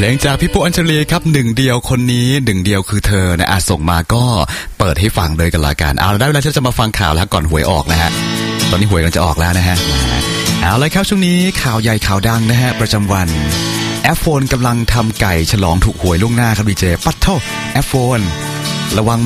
งจากพี่ปุ๊อัญชลีครับหนึ่งเดียวคนนี้หนึ่งเดียวคือเธอนะส่งมาก็เปิดให้ฟังเลยกันละกันเอาได้เวลาที่จะมาฟังข่าวแล้วก่อนหวยออกนะฮะตอนนี้หวยกำลังจะออกแล้วนะฮะเอาเลยครับช่วงนี้ข่าวใหญ่ข่าวดังนะฮะประจำวันแอปโฟนกำลังทำไก่ฉลองถูกหวยล่วงหน้าครับดีเจปัดโทแอปโฟนระวัง